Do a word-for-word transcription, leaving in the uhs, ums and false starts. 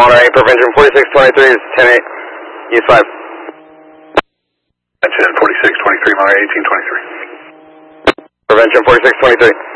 Monterey, Prevention forty-six twenty-three is ten eight, use five. That's it, forty-six twenty-three, Monterey, eighteen twenty-three. Prevention forty-six twenty-three.